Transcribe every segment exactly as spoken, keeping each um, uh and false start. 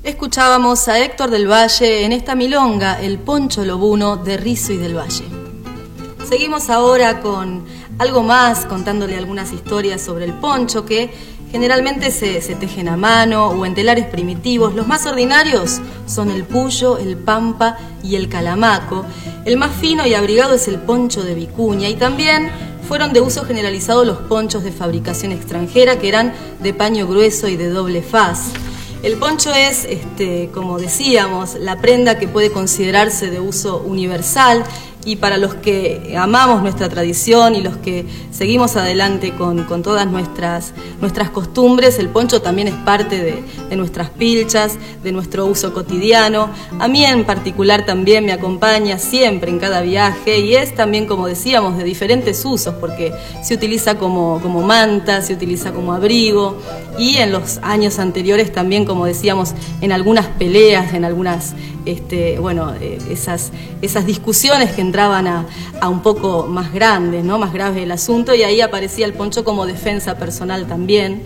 Escuchábamos a Héctor del Valle en esta milonga, El Poncho Lobuno de Rizo y del Valle. Seguimos ahora con algo más, contándole algunas historias sobre el poncho que generalmente se, se tejen a mano o en telares primitivos. Los más ordinarios son el puyo, el pampa y el calamaco. El más fino y abrigado es el poncho de vicuña, y también fueron de uso generalizado los ponchos de fabricación extranjera, que eran de paño grueso y de doble faz. El poncho es, este, como decíamos, la prenda que puede considerarse de uso universal, y para los que amamos nuestra tradición y los que seguimos adelante con, con todas nuestras, nuestras costumbres, el poncho también es parte de, de nuestras pilchas, de nuestro uso cotidiano. A mí en particular también me acompaña siempre en cada viaje, y es también, como decíamos, de diferentes usos, porque se utiliza como, como manta, se utiliza como abrigo, y en los años anteriores también, como decíamos, en algunas peleas, en algunas, este, bueno, eh, esas, esas discusiones que entraban a, a un poco más grandes, ¿no? Más grave el asunto, y ahí aparecía el poncho como defensa personal también.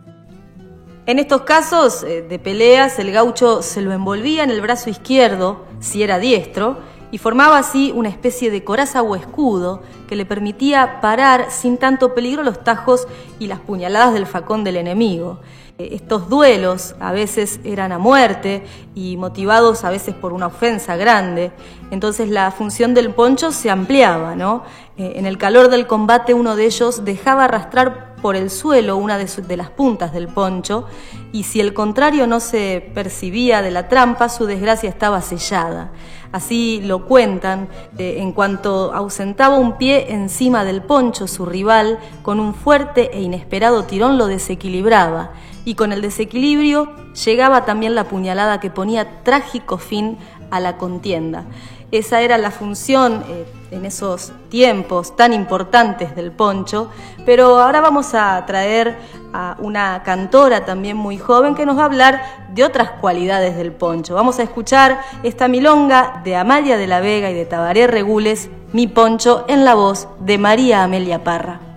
En estos casos eh, de peleas, el gaucho se lo envolvía en el brazo izquierdo, si era diestro, y formaba así una especie de coraza o escudo que le permitía parar sin tanto peligro los tajos y las puñaladas del facón del enemigo. Estos duelos a veces eran a muerte y motivados a veces por una ofensa grande, entonces la función del poncho se ampliaba, ¿no? Eh, en el calor del combate uno de ellos dejaba arrastrar por el suelo una de, su, de las puntas del poncho, y si el contrario no se percibía de la trampa, su desgracia estaba sellada. Así lo cuentan, eh, en cuanto ausentaba un pie encima del poncho, su rival, con un fuerte e inesperado tirón lo desequilibraba, y con el desequilibrio llegaba también la puñalada que ponía trágico fin a la contienda. Esa era la función eh, en esos tiempos tan importantes del poncho, pero ahora vamos a traer a una cantora también muy joven que nos va a hablar de otras cualidades del poncho. Vamos a escuchar esta milonga de Amalia de la Vega y de Tabaré Regules, Mi Poncho, en la voz de María Amelia Parra.